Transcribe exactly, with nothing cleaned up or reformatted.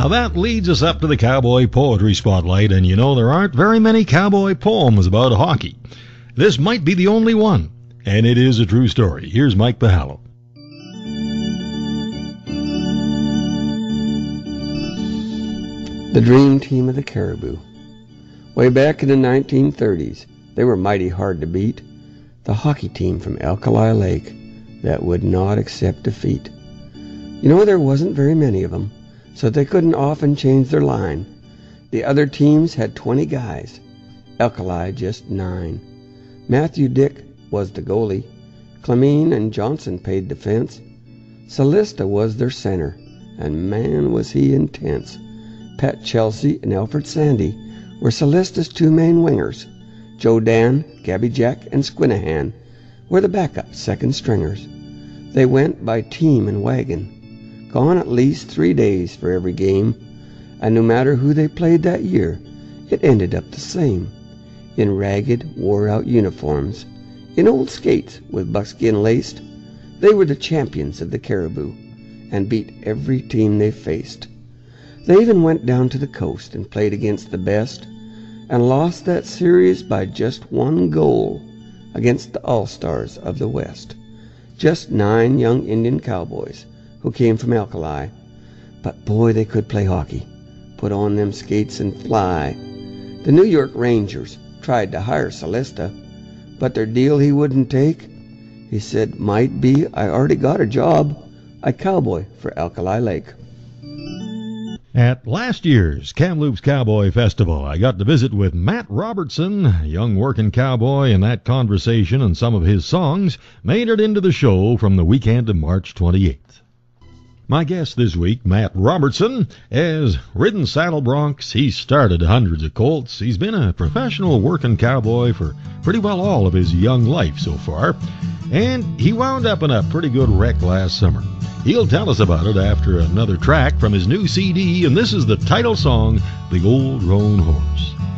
that leads us up to the Cowboy Poetry Spotlight, and you know there aren't very many cowboy poems about hockey. This might be the only one, and it is a true story. Here's Mike Bahallo. The dream team of the Caribou. Way back in the nineteen thirties, they were mighty hard to beat. The hockey team from Alkali Lake that would not accept defeat. You know, there wasn't very many of them, so they couldn't often change their line. The other teams had twenty guys, Alkali just nine. Matthew Dick was the goalie. Clemene and Johnson played defense. Celista was their center, and man was he intense. Pat Chelsea and Alfred Sandy were Celista's two main wingers. Joe Dan, Gabby Jack, and Squinahan were the backup second stringers. They went by team and wagon, gone at least three days for every game, and no matter who they played that year, it ended up the same. In ragged, wore-out uniforms, in old skates with buckskin laced, they were the champions of the Caribou and beat every team they faced. They even went down to the coast and played against the best and lost that series by just one goal against the All-Stars of the West. Just nine young Indian cowboys who came from Alkali. But boy, they could play hockey, put on them skates and fly. The New York Rangers tried to hire Celista, but their deal he wouldn't take. He said, might be I already got a job, a cowboy for Alkali Lake. At last year's Kamloops Cowboy Festival, I got to visit with Matt Robertson, a young working cowboy, and that conversation and some of his songs made it into the show from the weekend of March twenty-eighth. My guest this week, Matt Robertson, has ridden saddle broncs. He's started hundreds of colts. He's been a professional working cowboy for pretty well all of his young life so far, and he wound up in a pretty good wreck last summer. He'll tell us about it after another track from his new C D, and this is the title song, The Old Roan Horse.